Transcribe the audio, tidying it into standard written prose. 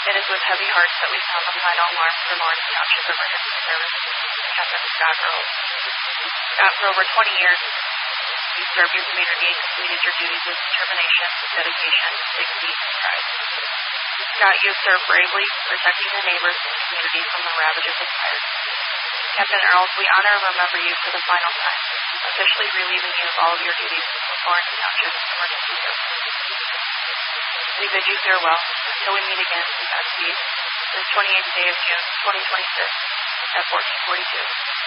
It is with heavy hearts that we sound the final alarm for Lawrence Township Emergency Service. Captain Scott Grove. Scott, for over 20 years, you served your community and completed your duties with determination, dedication, dignity, and pride. Scott, you have served bravely, protecting your neighbors and community from the ravages of fire. Captain Earls, we honor and remember you for the final time, officially relieving you of all of your duties with Lawrence Township Emergency Service. We bid you farewell until we meet again, Godspeed, this 28th day of June, 2026, at 1442.